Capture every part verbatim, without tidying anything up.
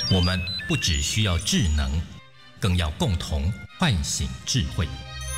我们不只需要智能，更要共同唤醒智慧。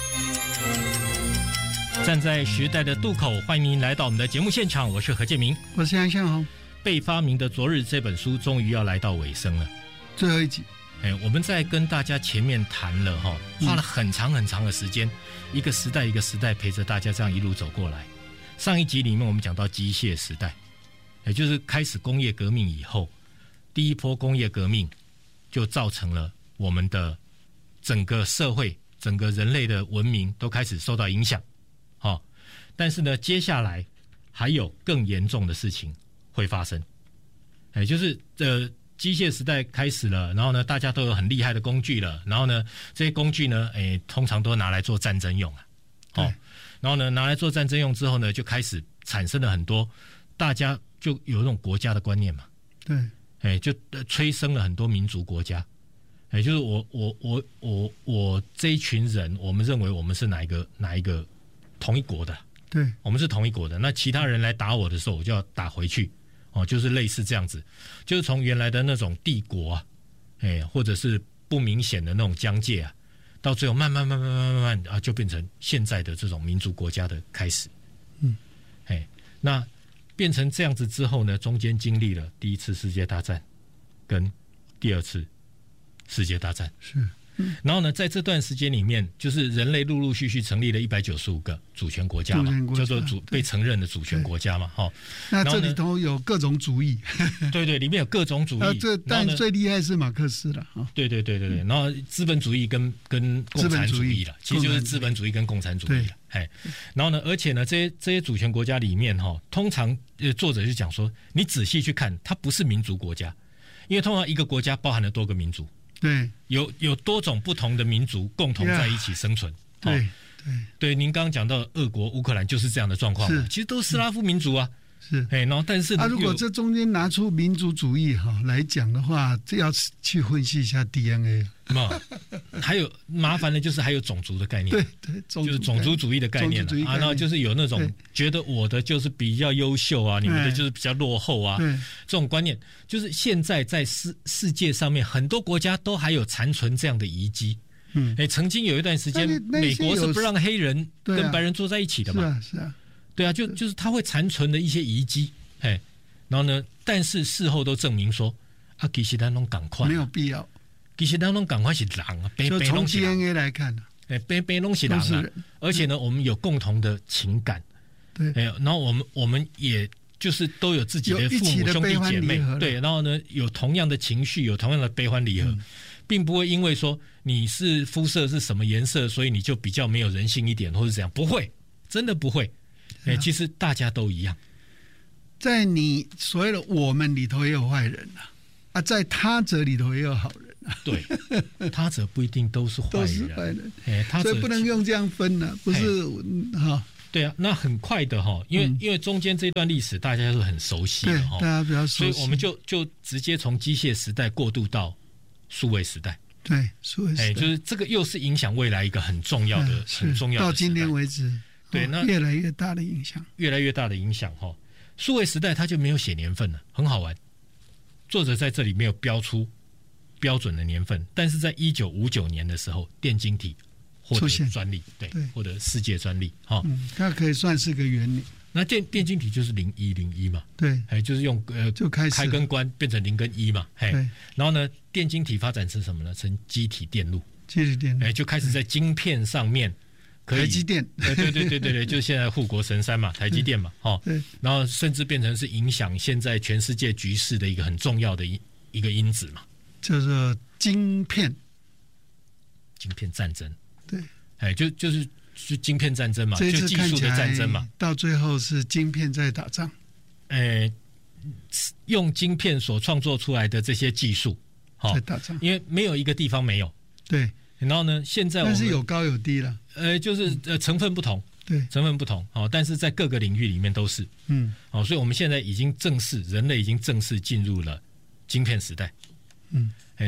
站在时代的渡口，欢迎您来到我们的节目现场，我是何建明， 我是杨向红。 被发明的昨日这本书终于要来到尾声了， 最后一集。 哎，我们在跟大家前面谈了哈，花了很长很长的时间，一个时代一个时代陪着大家这样一路走过来。上一集里面我们讲到机械时代，也就是开始工业革命以后，第一波工业革命就造成了我们的整个社会、整个人类的文明都开始受到影响。好，但是呢，接下来还有更严重的事情会发生，也就是呃。机械时代开始了，然后呢，大家都有很厉害的工具了，然后呢，这些工具呢，诶，通常都拿来做战争用啊，哦，然后呢，拿来做战争用之后呢，就开始产生了很多，大家就有那种国家的观念嘛， 对， 诶，就催生了很多民族国家，诶，就是我我我我我这一群人，我们认为我们是哪一个哪一个同一国的， 对， 我们是同一国的，那其他人来打我的时候，我就要打回去。哦，就是类似这样子，就是从原来的那种帝国啊，哎，或者是不明显的那种疆界啊，到最后慢慢慢慢慢慢慢慢啊，就变成现在的这种民族国家的开始。 嗯， 哎，那变成这样子之后呢，中间经历了第一次世界大战跟第二次世界大战。 是。 嗯、然后呢，在这段时间里面，就是人类陆陆续续成立了一百九十五个主权国家嘛，叫做主被承认的主权国家嘛，哈。 那这里头有各种主义， 对对，里面有各种主义。 啊、这但最厉害是马克思了哈。 对对对对对，然后资本主义跟跟共产主义了，其实就是资本主义跟共产主义了，哎。然后呢，而且呢，这些这些主权国家里面哈，通常呃作者就讲说，你仔细去看，它不是民族国家，因为通常一个国家包含了多个民族。 对， 有有多种不同的民族共同在一起生存。 Yeah, 对、哦、 对对，您刚刚讲到俄国、乌克兰就是这样的状况嘛，其实都是斯拉夫民族啊。 是， 哎，然后但是啊，如果这中间拿出民族主义哈来讲的话，这要去分析一下 D N A。嘛， 还有麻烦的就是还有种族的概念， 对对， 就是种族主义的概念了啊，然后就是有那种觉得我的就是比较优秀啊，你们的就是比较落后啊，这种观念，就是现在在世世界上面很多国家都还有残存这样的遗迹。嗯，哎，曾经有一段时间，美国是不让黑人跟白人坐在一起的嘛， 是啊是啊， 对啊，就就是他会残存的一些遗迹，哎，然后呢，但是事后都证明说，啊，其实咱拢赶快， 没有必要。 其实当中赶快是人啊， 就从 D N A 来看呢、 啊，哎，北北拢是人啊，而且呢，我们有共同的情感， 对， 哎，然后我们我们也就是都有自己的父母兄弟姐妹，对，然后呢，有同样的情绪，有同样的悲欢离合，嗯、并不会因为说你是肤色是什么颜色，所以你就比较没有人性一点，或是怎样，不会，真的不会，哎、啊，其实大家都一样， 在你所谓的我们里头也有坏人啊，啊，在他者里头也有好人。 对，他者不一定都是坏人， 都是坏人， 哎，他者所以不能用这样分呢、啊，不是哈？ 对啊，那很快的哈，因为、嗯、因为中间这段历史大家都很熟悉的哈， 大家比较熟悉， 所以我们就就直接从机械时代过渡到数位时代。 对，数位时代， 哎，就是这个又是影响未来一个很重要的、很重要的到今天为止， 对， 那越来越大的影响， 越来越大的影响哈。数位时代它就没有写年份了，很好玩。作者在这里没有标出标准的年份，但是在一九五九年的时候，电晶体获得专利，对，对，获得世界专利，哈、 嗯，它可以算是个原理。 那电电晶体就是零一零一嘛， 对， 哎，就是用呃就开始开跟关变成零跟一嘛，嘿，然后呢，电晶体发展成什么呢？成基体电路， 基体电路， 哎，就开始在晶片上面可以， 台积电， 对对对对对对，就现在护国神山嘛，台积电嘛，哈， 对， 然后甚至变成是影响现在全世界局势的一个很重要的一一个因子嘛。 就是晶片， 晶片战争， 对， 哎，就就是是晶片战争嘛，就技术的战争嘛， 到最后是晶片在打仗， 哎，用晶片所创作出来的这些技术， 好、哦，在打仗， 因为没有一个地方没有， 对， 然后呢，现在我们但是有高有低了， 呃，就是呃成分不同， 对， 成分不同，好、哦，但是在各个领域里面都是， 嗯， 好、哦，所以我们现在已经正式，人类已经正式进入了晶片时代。 嗯， 哎，那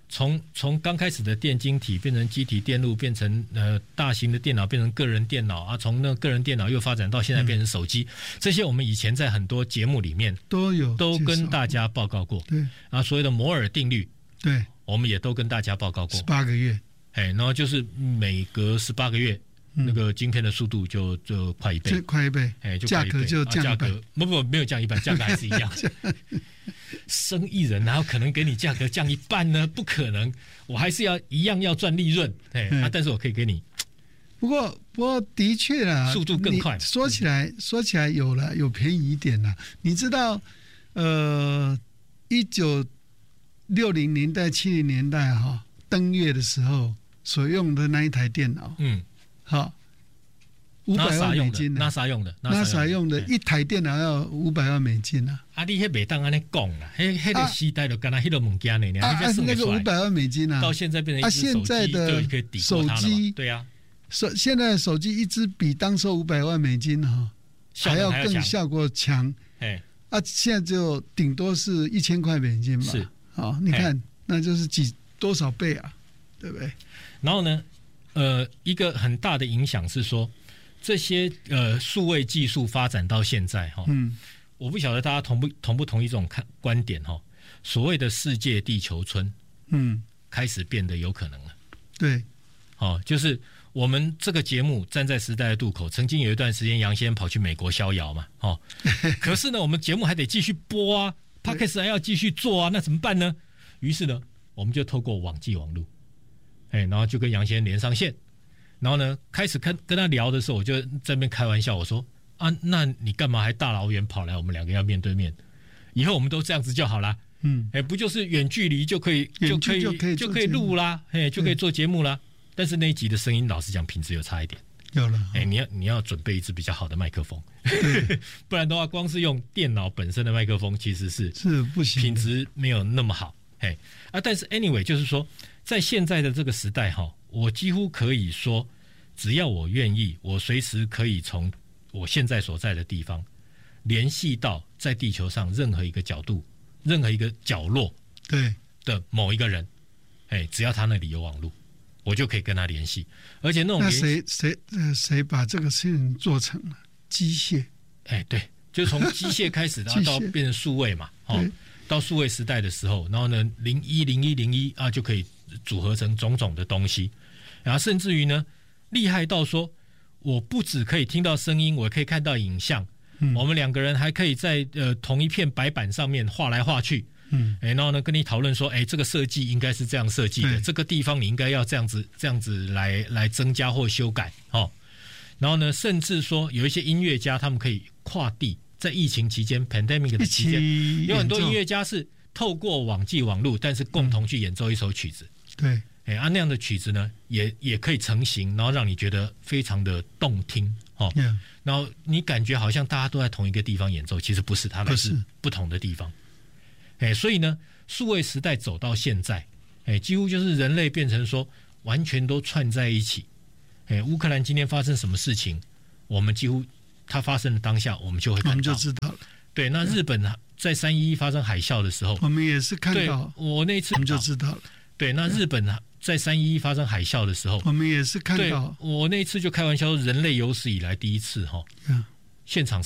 从从刚开始的电晶体变成机体电路，变成呃大型的电脑，变成个人电脑啊，从那个个人电脑又发展到现在变成手机，嗯、这些我们以前在很多节目里面都有都跟大家报告过。 对啊，所谓的摩尔定律， 对， 我们也都跟大家报告过。 十八个月， 哎，然后就是每隔十八个月。那个晶片的速度就就快一倍， 快一倍， 哎，就价格就降一半， 啊、不不没有降一半，价格还是一样。生意人哪有可能给你价格降一半呢？不可能，我还是要一样要赚利润，哎、啊，但是我可以给你。 不过不过的确啦， 速度更快。 说起来说起来有了有便宜一点啦，你知道，呃，一九六零年代七零年代哈、哦、登月的时候所用的那一台电脑，嗯。好，五百万美金呢 ？NASA 用的 ，NASA 用的一台电脑要五百万美金啊！ 啊，你迄袂当安尼讲啦，迄迄个时代就干那迄个物件呢， 啊啊，那个五百万美金啊， 到现在变成一只手机就可以抵过它了嘛？对啊， 手现在手机一支比当时五百万美金哈还要更效果强，哎，啊，现在就顶多是一千块美金嘛，是啊，你看那就是几多少倍啊，对不对？ 然后呢？呃，一个很大的影响是说，这些呃数位技术发展到现在哈，嗯，我不晓得大家同不同不同意这种看观点哈。所谓的世界地球村，嗯，开始变得有可能了。 对， 哦，就是我们这个节目站在时代的渡口，曾经有一段时间杨先跑去美国逍遥嘛，哦，可是呢，我们节目还得继续播啊 ，Podcast 还要继续做啊，那怎么办呢？于是呢，我们就透过网际网路。哎，然后就跟杨先生连上线，然后呢，开始跟跟他聊的时候，我就在那边开玩笑，我说啊，那你干嘛还大老远跑来？我们两个要面对面，以后我们都这样子就好啦。嗯，哎，不就是远距离就可以就可以就可以就可以录啦，哎，就可以做节目啦。但是那一集的声音，老实讲，品质有差一点。 有了， 哎，你要你要准备一支比较好的麦克风，不然的话，光是用电脑本身的麦克风，其实是是不行， 品质没有那么好。哎啊，但是 anyway， 就是说。在现在的这个时代哈，我几乎可以说，只要我愿意，我随时可以从我现在所在的地方联系到在地球上任何一个角度、任何一个角落对的某一个人，哎，只要他那里有网络，我就可以跟他联系。而且那种那谁谁呃谁把这个事情做成了？机械， 哎，对，就从机械开始，然后到变成数位嘛，哦，到数位时代的时候，然后呢，零一零一零一啊就可以。组合成种种的东西，然后甚至于呢，厉害到说，我不只可以听到声音，我可以看到影像。嗯、我们两个人还可以在呃同一片白板上面画来画去。嗯，哎，然后呢，跟你讨论说，哎，这个设计应该是这样设计的，这个地方你应该要这样子这样子来来增加或修改哦。然后呢，甚至说有一些音乐家，他们可以跨地，在疫情期间 （pandemic 的期间），有很多音乐家是透过网际网路，但是共同去演奏一首曲子。 对， 哎，啊那样的曲子呢，也也可以成型，然后让你觉得非常的动听哦。Yeah. 然后你感觉好像大家都在同一个地方演奏，其实不是，它们是不同的地方。哎，所以呢，数位时代走到现在，哎，几乎就是人类变成说完全都串在一起。哎，乌克兰今天发生什么事情，我们几乎它发生的当下，我们就会看到， 我们就知道了。 对，那日本在三一一发生海啸的时候， 我们也是看到， 我那次我们就知道了。 对，那日本在三一一发生海啸的时候， 我们也是看到。 我那一次就开玩笑说，人类有史以来第一次哈，现场